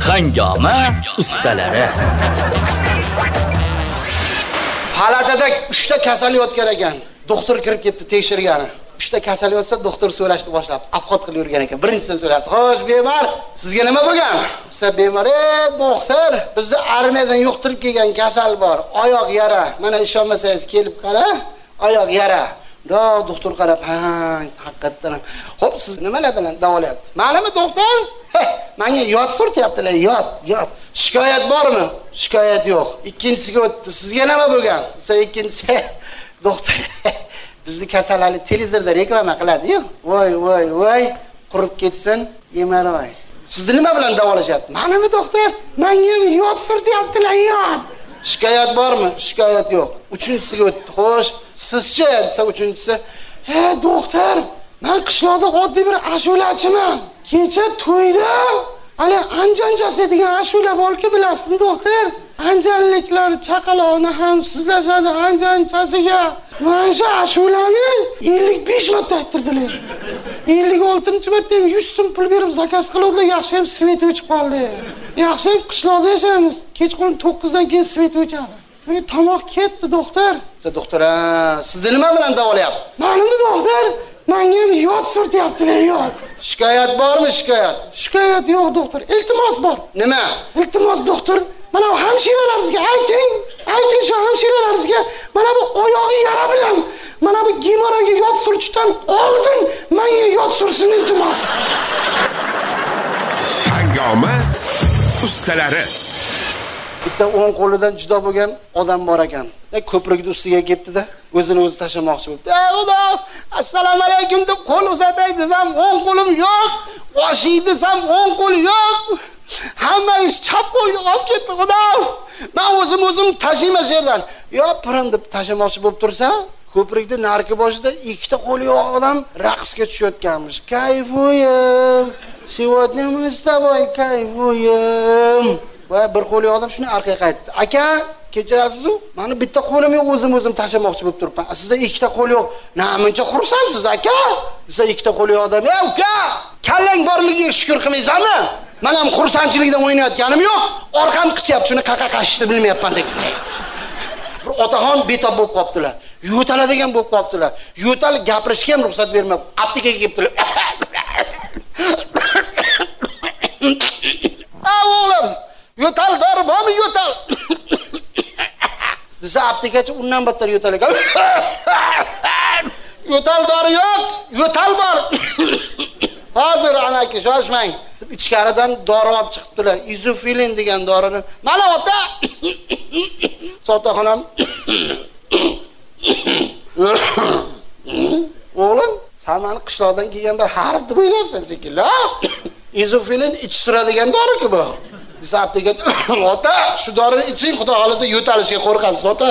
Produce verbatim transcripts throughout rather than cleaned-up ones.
Hangoma ustalari. Palatada uchta kasal yotgan ekan. Doktor kirib ketdi tekshirgani. Uchta kasal yotsa, doktor so'rashni boshlabdi. Afqot qilib yurgan ekan. Birinchisi so'rabdi: "Xo'sh, bemor, sizga nima bo'lgan?" Desa, bemor: "Ey, doktor, bizni armiyadan yuqtirib kelgan kasal bor. Oyoq yara. Mana ishonmasangiz kelib qara, oyoq yara." Da, doktor qarab, "Ha, haqiqatan ham. Xo'p, siz nimalar bilan davolayapti?" "Ma'lummi, doktor? Menga yot surtyaptilar, yot, yot. Shikoyat bormi?" "Shikoyat yo'q." Ikkinchisiga o'tdi. "Sizga nima bo'lgan?" Desa, ikkinchisi: "Doktor, bizni kasallarni televizorda reklama qiladi-yu. Voy, voy, voy, qurib ketsin, yemaroy. Sizni nima bilan davolashyapti?" "Ma'lummi, doktor? Menga ham yot surtyaptilar, yot." "Shikoyat bormi?" "Shikoyat yo'q." Uchinchisiga o'tdi. "Xo'sh, sizchi?" desa, uchinchisi: "He, doktor, men qishloqda oddiy bir ashulachiman. Kecha to'yda hali anjanchasi degan ashula bor-ku, bilasizmi, doktor? Anjanliklar chaqaloqni ham sizlashadi anjanchasiga. Mana shu ashulani ellik besh marta ayttirdilar. ellik oltinchi marta ham yuz so'm pul berib zakaz qiluvdilar. Yaxshi ham svet o'chib qoldi. Yaxshi ham qishloqda yashaymiz. Kechqurun to'qqizdan keyin svet o'chadi. Menga tomoq ketdi, doktor." Siz doktor, sizni nima bilan davolayapti?" "Ma'lummi, doktor? Menga ham yot surtyaptilar, yot." "Shikoyat bormi, shikoyat?" "Shikoyat yo'q, doktor. Iltimos bor." "Nima?" "Iltimos, doktor. Mana bu hamshiralaringizga ayting, ayting shu hamshiralaringizga, mana bu oyog'i yara bilan, mana bu gemoroyga yot surishdan oldin menga yot sursin, iltimos." Hangoma ustalari. Bitta o'ng qo'lidan judo bo'lgan odam bor ekan. Ko'prikning ustiga kelibdi-da, o'zini o'zi tashamoqchi bo'ldi. "Ey xudo, assalomu alaykum" deb qo'l uzatay desam, o'ng qo'lim yo'q. Oshiy desam, o'ng qo'l yo'q. Hamma ish chap qo'lga olib ketdi, xudo. Men o'zim o'zim tashiyman yerdan. Yo, pirim deb tashamoqchi bo'lib tursa, ko'prikning narki boshida ikkita qo'li yo'q odam raqsga tushayotganmish. "Kayfuyim. Сегодня мы с тобой kayfuyim." Va bir qo'li odam shuni orqaga qaytdi. "Aka, kechirasiz-ku? Meni bitta qo'lim yo'q, o'zim o'zim tashamoqchi bo'lib turibman. Sizda ikkita qo'l yo'q. Namuncha xursandsiz, aka?" Siz ikkita qo'li odam: "Ey uka, kallang borligiga shukr qilmaysanmi? Men ham xursandchilikdan o'ynayotganim yo'q. Orqam qichyapti, shuni qaqa qashishni bilmayapman" degan. Bir otaxon betob bo'lib qolibdilar. Yo'taladigan bo'lib qolibdilar. Yo'tal gapirishga ham ruxsat bermab, aptekaga kelibdilar. "A o'g'lim, yo'tal dori bormi, yo'tal?" Desa, aptekachi undan battar yo'tal ekan. "Yo'tal dori yo'q, yo'tal bor." "Hozir amaki, shoshmang" deb ichkaridan dori olib chiqibdilar. Izofilin degan dorini. "Mana ota." Sotaxonam: "O'g'lim, sen meni qishloqdan kelgan bir harf deb o'ylabsan shekilli. Izofilin ich suradigan dori-ku bu." Zaptiga: "Ota, shu dorini iching, xudo xolasa yo'talishga qo'rqasiz, ota."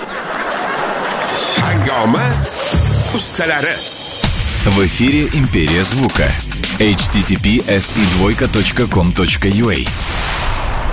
Hangoma ustalari. В эфире Империя звука. эйч ти ти пи эс и двойка точка ком точка ю а